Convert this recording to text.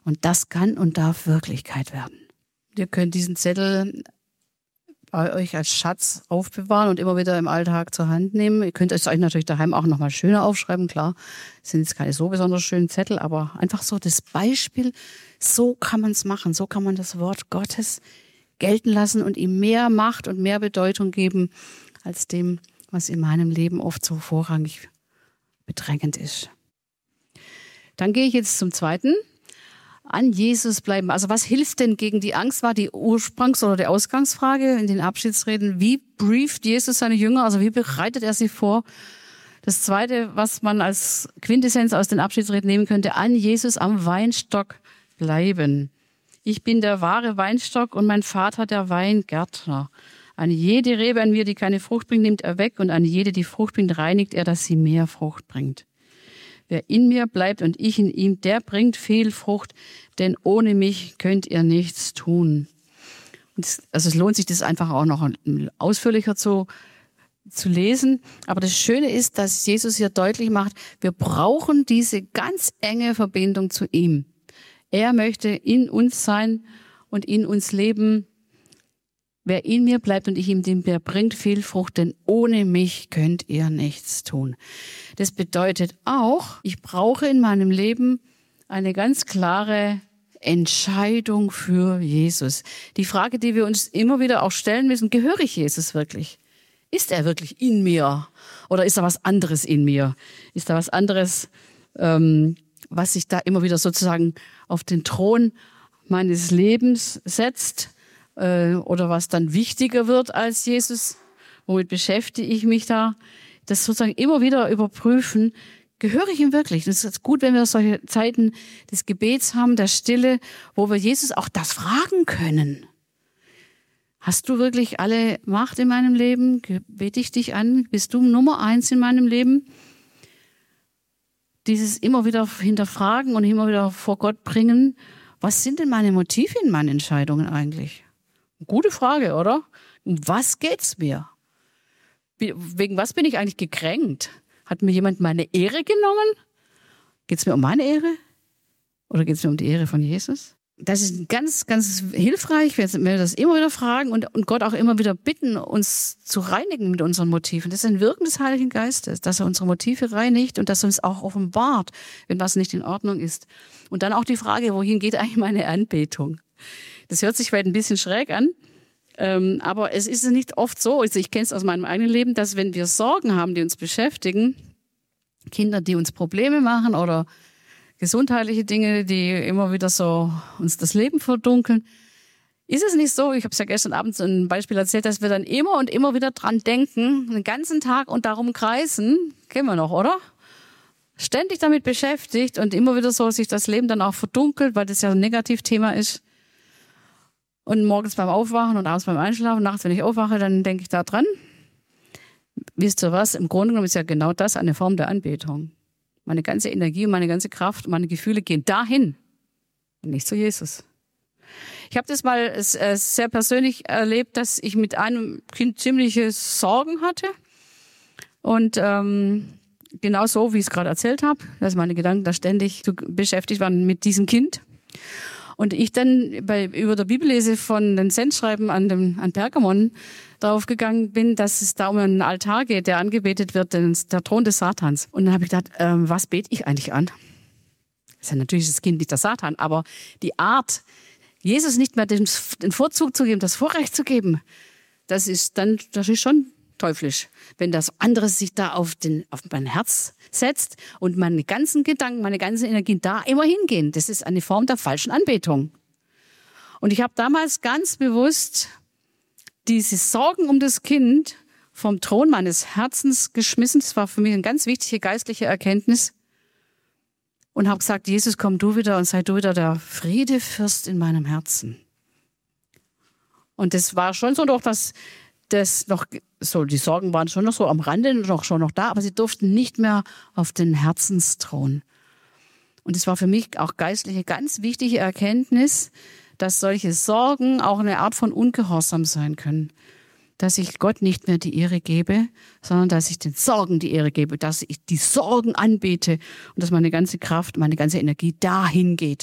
Und das kann und darf Wirklichkeit werden. Ihr könnt diesen Zettel bei euch als Schatz aufbewahren und immer wieder im Alltag zur Hand nehmen. Ihr könnt es euch natürlich daheim auch nochmal schöner aufschreiben, klar. Das sind jetzt keine so besonders schönen Zettel, aber einfach so das Beispiel, so kann man es machen, so kann man das Wort Gottes gelten lassen und ihm mehr Macht und mehr Bedeutung geben, als dem, was in meinem Leben oft so vorrangig bedrängend ist. Dann gehe ich jetzt zum zweiten. An Jesus bleiben. Also was hilft denn gegen die Angst, war die Ursprungs- oder die Ausgangsfrage in den Abschiedsreden. Wie brieft Jesus seine Jünger? Also wie bereitet er sie vor? Das Zweite, was man als Quintessenz aus den Abschiedsreden nehmen könnte, an Jesus am Weinstock bleiben. Ich bin der wahre Weinstock und mein Vater der Weingärtner. An jede Rebe an mir, die keine Frucht bringt, nimmt er weg und an jede, die Frucht bringt, reinigt er, dass sie mehr Frucht bringt. Wer in mir bleibt und ich in ihm, der bringt viel Frucht, denn ohne mich könnt ihr nichts tun. Also es lohnt sich, das einfach auch noch ausführlicher zu lesen. Aber das Schöne ist, dass Jesus hier deutlich macht, wir brauchen diese ganz enge Verbindung zu ihm. Er möchte in uns sein und in uns leben. Wer in mir bleibt und ich in dem, der bringt viel Frucht, denn ohne mich könnt ihr nichts tun. Das bedeutet auch, ich brauche in meinem Leben eine ganz klare Entscheidung für Jesus. Die Frage, die wir uns immer wieder auch stellen müssen, gehöre ich Jesus wirklich? Ist er wirklich in mir? Oder ist da was anderes in mir? Ist da was anderes, was sich da immer wieder sozusagen auf den Thron meines Lebens setzt? Oder was dann wichtiger wird als Jesus, womit beschäftige ich mich da? Das sozusagen immer wieder überprüfen, gehöre ich ihm wirklich? Das ist gut, wenn wir solche Zeiten des Gebets haben, der Stille, wo wir Jesus auch das fragen können. Hast du wirklich alle Macht in meinem Leben? Bete ich dich an? Bist du Nummer 1 in meinem Leben? Dieses immer wieder hinterfragen und immer wieder vor Gott bringen. Was sind denn meine Motive in meinen Entscheidungen eigentlich? Gute Frage, oder? Um was geht's mir? Wegen was bin ich eigentlich gekränkt? Hat mir jemand meine Ehre genommen? Geht's mir um meine Ehre? Oder geht's mir um die Ehre von Jesus? Das ist ganz, ganz hilfreich, wenn wir das immer wieder fragen und Gott auch immer wieder bitten, uns zu reinigen mit unseren Motiven. Das ist ein Wirken des Heiligen Geistes, dass er unsere Motive reinigt und dass er uns auch offenbart, wenn was nicht in Ordnung ist. Und dann auch die Frage, wohin geht eigentlich meine Anbetung? Das hört sich vielleicht ein bisschen schräg an, aber es ist nicht oft so, also ich kenne es aus meinem eigenen Leben, dass wenn wir Sorgen haben, die uns beschäftigen, Kinder, die uns Probleme machen oder gesundheitliche Dinge, die immer wieder so uns das Leben verdunkeln, ist es nicht so, ich habe es ja gestern Abend so ein Beispiel erzählt, dass wir dann immer und immer wieder dran denken, den ganzen Tag und darum kreisen, kennen wir noch, oder? Ständig damit beschäftigt und immer wieder so sich das Leben dann auch verdunkelt, weil das ja ein Negativthema ist. Und morgens beim Aufwachen und abends beim Einschlafen, nachts, wenn ich aufwache, dann denke ich da dran. Wisst ihr was? Im Grunde genommen ist ja genau das eine Form der Anbetung. Meine ganze Energie und meine ganze Kraft und meine Gefühle gehen dahin und nicht zu Jesus. Ich habe das mal sehr persönlich erlebt, dass ich mit einem Kind ziemliche Sorgen hatte. Und genau so, wie ich es gerade erzählt habe, dass meine Gedanken da ständig beschäftigt waren mit diesem Kind. Und ich dann über der Bibellese von den Sendschreiben an Pergamon darauf gegangen bin, dass es da um einen Altar geht, der angebetet wird, der Thron des Satans. Und dann habe ich gedacht, was bete ich eigentlich an? Das ist ja natürlich das Kind, nicht der Satan, aber die Art, Jesus nicht mehr den Vorzug zu geben, das Vorrecht zu geben, das ist schon teuflisch, wenn das andere sich da auf mein Herz setzt und meine ganzen Gedanken, meine ganzen Energien da immer hingehen. Das ist eine Form der falschen Anbetung. Und ich habe damals ganz bewusst diese Sorgen um das Kind vom Thron meines Herzens geschmissen. Das war für mich eine ganz wichtige geistliche Erkenntnis. Und habe gesagt, Jesus, komm du wieder und sei du wieder der Friedefürst in meinem Herzen. Und das war schon so doch, dass das noch so, die Sorgen waren schon noch so am Rande, schon noch da, aber sie durften nicht mehr auf den Herzensthron. Und es war für mich auch geistliche ganz wichtige Erkenntnis, dass solche Sorgen auch eine Art von Ungehorsam sein können. Dass ich Gott nicht mehr die Ehre gebe, sondern dass ich den Sorgen die Ehre gebe, dass ich die Sorgen anbete und dass meine ganze Kraft, meine ganze Energie dahin geht.